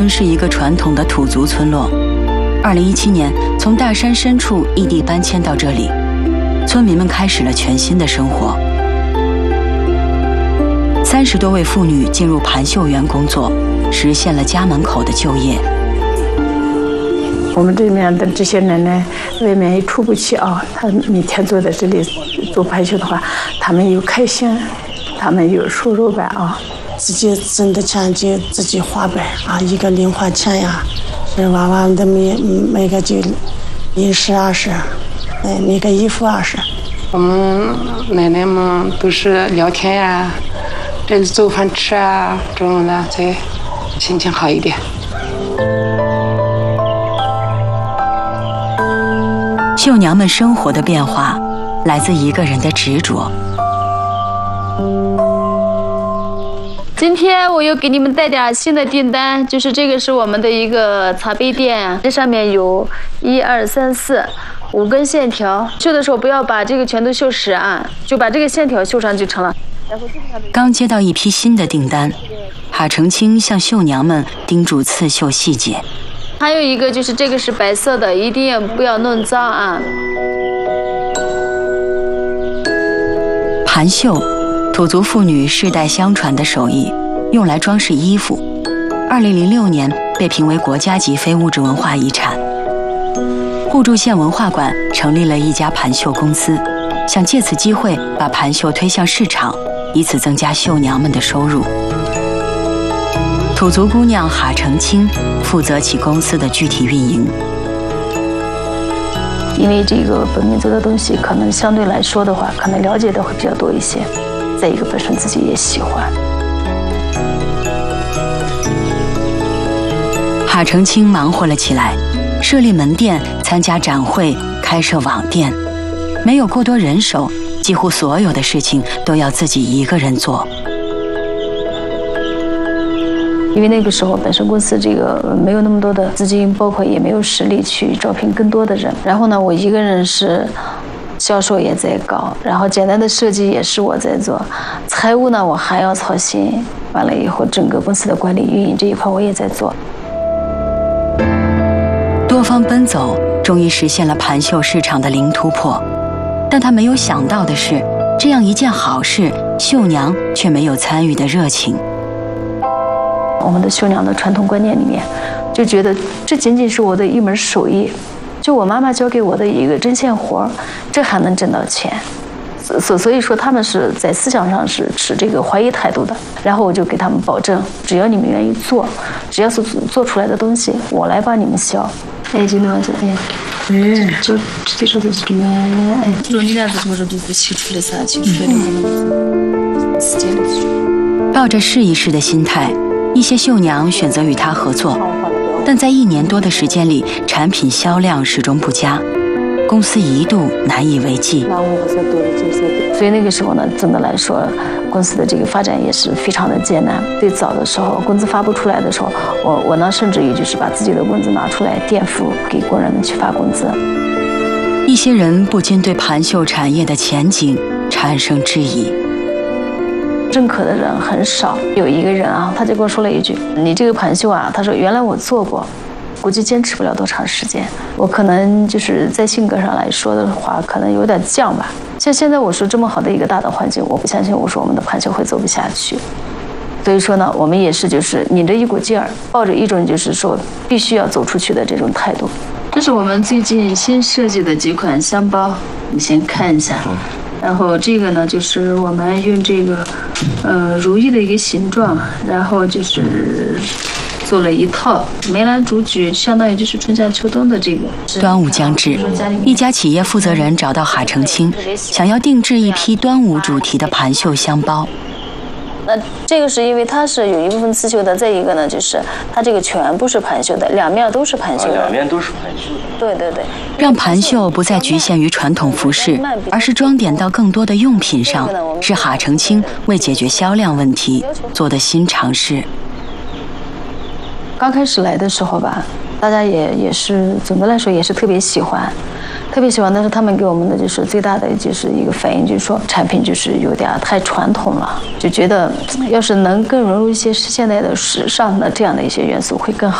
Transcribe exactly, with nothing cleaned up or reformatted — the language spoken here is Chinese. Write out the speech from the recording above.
是一个传统的土族村落。二零一七年，从大山深处异地搬迁到这里，村民们开始了全新的生活。三十多位妇女进入盘绣园工作，实现了家门口的就业。 我们这面的这些奶奶，外面也出不去啊，她每天坐在这里做盘绣的话，她们又开心，她们有收入感啊。 自己挣的钱就自己花呗啊，一个零花钱呀，是娃娃的每每个就零食啊是，哎每个衣服啊是。 我们奶奶们都是聊天呀，这里做饭吃啊，这种的才心情好一点。 绣娘们生活的变化，来自一个人的执着。 今天我又给你们带点新的订单，就是这个是我们的一个茶杯垫，这上面有一二三四五根线条，绣的时候不要把这个全都绣实啊，就把这个线条绣上就成了。 刚接到一批新的订单，哈成清向绣娘们叮嘱刺绣细节。 还有一个就是这个是白色的，一定不要弄脏啊。 盘绣，土族妇女世代相传的手艺，用来装饰衣服。二零零六年被评为国家级非物质文化遗产。互助县文化馆成立了一家盘绣公司，想借此机会把盘绣推向市场，以此增加绣娘们的收入。土族姑娘哈成清负责起公司的具体运营。 因为这个本民族的东西，可能相对来说的话，可能了解的会比较多一些。再一个，本身自己也喜欢。 哈成清忙活了起来，设立门店，参加展会，开设网店。没有过多人手，几乎所有的事情都要自己一个人做。 因为那个时候本身公司这个没有那么多的资金，包括也没有实力去招聘更多的人。然后呢，我一个人是销售也在搞，然后简单的设计也是我在做，财务呢我还要操心。完了以后，整个公司的管理运营这一块我也在做。 多方奔走，终于实现了盘绣市场的零突破。但他没有想到的是，这样一件好事，绣娘却没有参与的热情。 我们的绣娘的传统观念里面，就觉得这仅仅是我的一门手艺，就我妈妈教给我的一个针线活，这还能挣到钱。所所以说他们是在思想上是持这个怀疑态度的。然后我就给他们保证，只要你们愿意做，只要是做出来的东西，我来帮你们销。哎，就那样子，哎，哎，就这说的是什么？哎，说你俩是什么时候就是起出来啥？起出来的时间的。 抱着试一试的心态，一些绣娘选择与他合作，但在一年多的时间里，产品销量始终不佳，公司一度难以为继。 所以那个时候呢，总的来说，公司的这个发展也是非常的艰难。最早的时候，工资发不出来的时候，我我呢甚至于就是把自己的工资拿出来垫付给工人们去发工资。 一些人不禁对盘绣产业的前景产生质疑。 认可的人很少。有一个人啊，他就跟我说了一句：“你这个盘绣啊，他说原来我做过，估计坚持不了多长时间。我可能就是在性格上来说的话，可能有点犟吧。像现在我说这么好的一个大的环境，我不相信我说我们的盘绣会走不下去。所以说呢，我们也是就是拧着一股劲儿，抱着一种就是说必须要走出去的这种态度。这是我们最近新设计的几款香包，你先看一下。”然后这个呢，就是我们用这个，呃，如意的一个形状，然后就是做了一套梅兰竹菊，相当于就是春夏秋冬的这个。 端午将至，一家企业负责人找到哈成清，想要定制一批端午主题的盘绣香包。 那这个是因为它是有一部分刺绣的，再一个呢，就是它这个全部是盘绣的，两面都是盘绣的。 两面都是盘绣的。 对对对。 让盘绣不再局限于传统服饰，而是装点到更多的用品上，是哈成清为解决销量问题做的新尝试。 刚开始来的时候吧，大家也也是总的来说也是特别喜欢。特别喜欢，但是他们给我们的就是最大的就是一个反应，就是说产品就是有点太传统了，就觉得要是能更融入一些现代的时尚的这样的一些元素会更好。